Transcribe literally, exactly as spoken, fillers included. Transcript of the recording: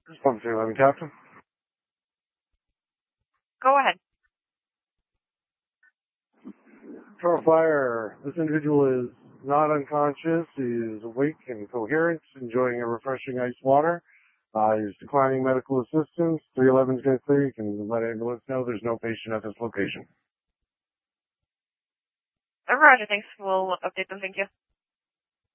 Response three eleven, Captain. Go ahead. Control fire. This individual is not unconscious. He is awake and coherent, enjoying a refreshing ice water. Uh, he's declining medical assistance. three eleven is going to clear. You can let ambulance know there's no patient at this location. Uh, Roger, thanks. We'll update them. Thank you.